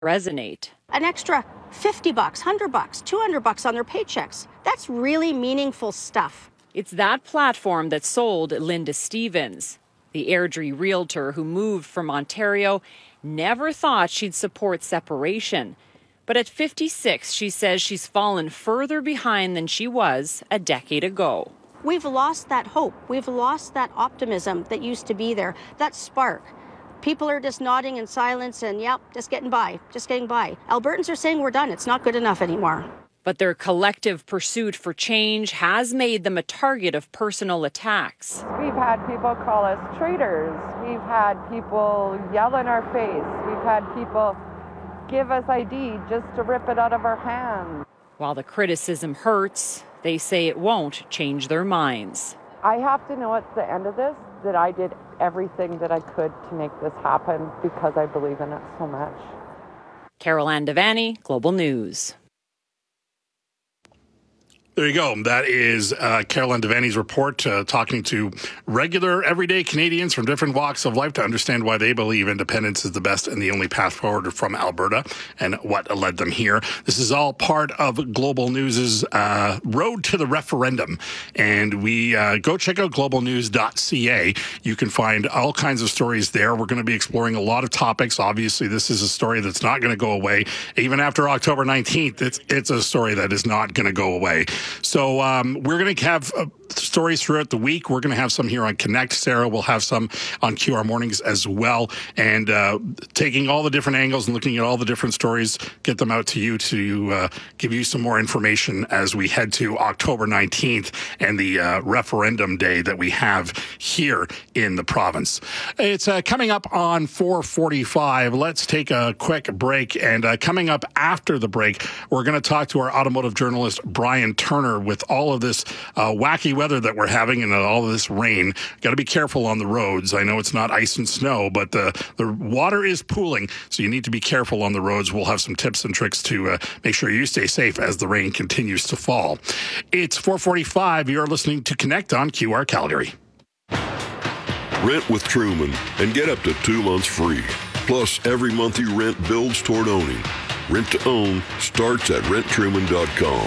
resonate. An extra $50, $100, $200 on their paychecks. That's really meaningful stuff. It's that platform that sold Linda Stevens. The Airdrie realtor who moved from Ontario never thought she'd support separation. But at 56, she says she's fallen further behind than she was a decade ago. We've lost that hope. We've lost that optimism that used to be there, that spark. People are just nodding in silence and, yep, just getting by. Albertans are saying we're done. It's not good enough anymore. But their collective pursuit for change has made them a target of personal attacks. We've had people call us traitors. We've had people yell in our face. We've had people give us ID just to rip it out of our hands. While the criticism hurts, they say it won't change their minds. I have to know at the end of this that I did everything that I could to make this happen because I believe in it so much. Carol-Ann Devaney, Global News. There you go. That is Carol-Ann Devaney's report, talking to regular, everyday Canadians from different walks of life to understand why they believe independence is the best and the only path forward from Alberta and what led them here. This is all part of Global News' road to the referendum. And we go check out globalnews.ca. You can find all kinds of stories there. We're going to be exploring a lot of topics. Obviously, this is a story that's not going to go away. Even after October 19th, it's a story that is not going to go away. So we're going to have stories throughout the week. We're going to have some here on Connect. Sarah will have some on QR Mornings as well. And taking all the different angles and looking at all the different stories, get them out to you to give you some more information as we head to October 19th and the referendum day that we have here in the province. It's coming up on 4:45. Let's take a quick break. And coming up after the break, we're going to talk to our automotive journalist, Brian Turner, with all of this wacky weather that we're having and all of this rain. Got to be careful on the roads. I know it's not ice and snow, but the water is pooling, so you need to be careful on the roads. We'll have some tips and tricks to make sure you stay safe as the rain continues to fall. It's 4:45. You're listening to Connect on QR Calgary. Rent with Truman and get up to 2 months free. Plus, every month you rent builds toward owning. Rent to own starts at renttruman.com.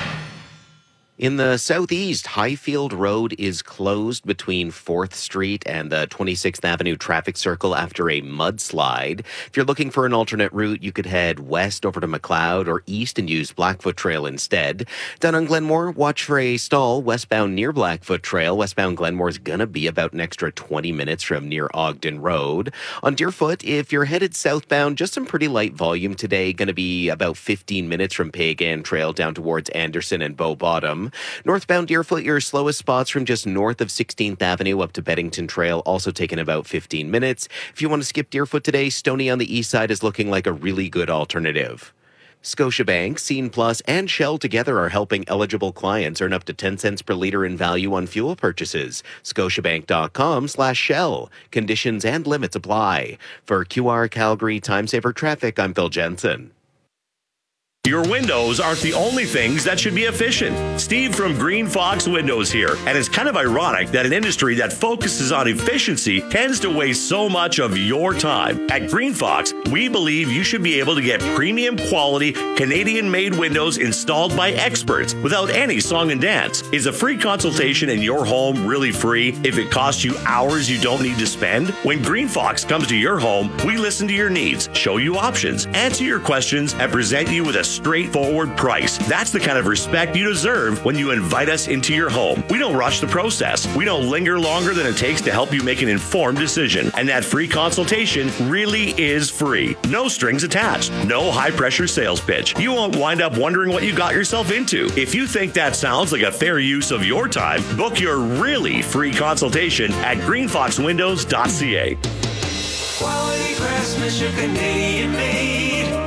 In the southeast, Highfield Road is closed between 4th Street and the 26th Avenue traffic circle after a mudslide. If you're looking for an alternate route, you could head west over to McLeod or east and use Blackfoot Trail instead. Down on Glenmore, watch for a stall westbound near Blackfoot Trail. Westbound Glenmore is going to be about an extra 20 minutes from near Ogden Road. On Deerfoot, if you're headed southbound, just some pretty light volume today. Going to be about 15 minutes from Pagan Trail down towards Anderson and Bow Bottom. Northbound Deerfoot, your slowest spots from just north of 16th Avenue up to Beddington Trail, also taking about 15 minutes. If you want to skip Deerfoot today, Stoney on the east side is looking like a really good alternative. Scotiabank, Scene Plus, and Shell together are helping eligible clients earn up to 10 cents per litre in value on fuel purchases. Scotiabank.com/Shell. Conditions and limits apply. For QR Calgary Time Saver Traffic, I'm Phil Jensen. Your windows aren't the only things that should be efficient. Steve from Green Fox Windows here. And it's kind of ironic that an industry that focuses on efficiency tends to waste so much of your time. At Green Fox, we believe you should be able to get premium quality Canadian-made windows installed by experts without any song and dance. Is a free consultation in your home really free if it costs you hours you don't need to spend? When Green Fox comes to your home, we listen to your needs, show you options, answer your questions, and present you with a straightforward price. That's the kind of respect you deserve when you invite us into your home. We don't rush the process. We don't linger longer than it takes to help you make an informed decision. And that free consultation really is free. No strings attached. No high-pressure sales pitch. You won't wind up wondering what you got yourself into. If you think that sounds like a fair use of your time, book your really free consultation at greenfoxwindows.ca. Quality craftsmanship, Canadian made.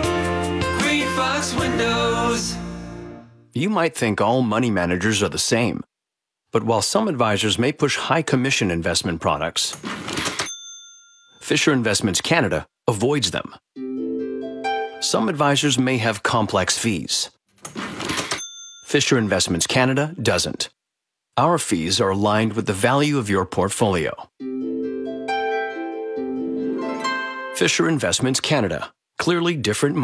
Fox Windows. You might think all money managers are the same. But while some advisors may push high commission investment products, Fisher Investments Canada avoids them. Some advisors may have complex fees. Fisher Investments Canada doesn't. Our fees are aligned with the value of your portfolio. Fisher Investments Canada. Clearly different